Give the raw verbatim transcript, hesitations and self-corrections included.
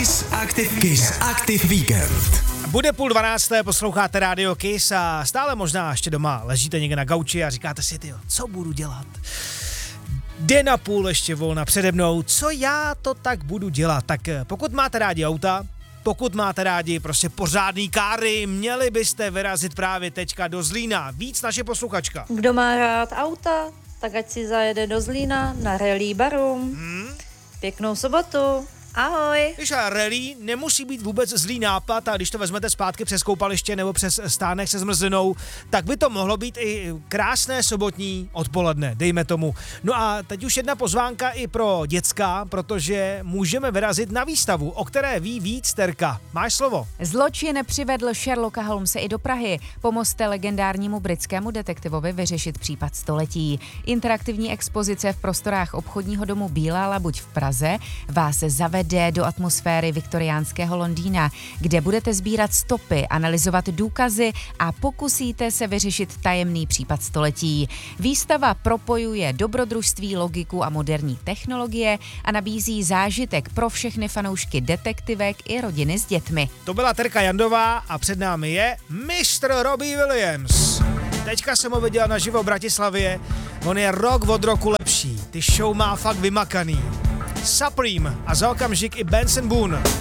Kiss Active, Kiss Active Weekend. Bude půl dvanácté, posloucháte Radio Kiss a stále možná ještě doma ležíte někde na gauči a říkáte si, tyjo, co budu dělat? Den a půl ještě volna přede mnou, co já to tak budu dělat? Tak pokud máte rádi auta, pokud máte rádi prostě pořádný káry, měli byste vyrazit právě teďka do Zlína. Víc naše posluchačka. Kdo má rád auta, tak ať si zajede do Zlína na Rally Barum. Hmm? Pěknou sobotu. Ahoj. Víš, a rally nemusí být vůbec zlý nápad a když to vezmete zpátky přes koupaliště nebo přes stánek se zmrzlinou, tak by to mohlo být i krásné sobotní odpoledne, dejme tomu. No a teď už jedna pozvánka i pro děcka, protože můžeme vyrazit na výstavu, o které ví víc Terka. Máš slovo. Zločin přivedl Sherlocka Holmese i do Prahy. Pomozte legendárnímu britskému detektivovi vyřešit případ století. Interaktivní expozice v prostorách obchodního domu Bílá labuť v Praze vás zavede jde do atmosféry viktoriánského Londýna, kde budete sbírat stopy, analyzovat důkazy a pokusíte se vyřešit tajemný případ století. Výstava propojuje dobrodružství, logiku a moderní technologie a nabízí zážitek pro všechny fanoušky detektivek i rodiny s dětmi. To byla Terka Jandová a před námi je mistr Robbie Williams. Teďka jsem ho viděl naživo v Bratislavě, on je rok od roku lepší, ty show má fakt vymakaný. Supreme a za okamžik i Benson Boone.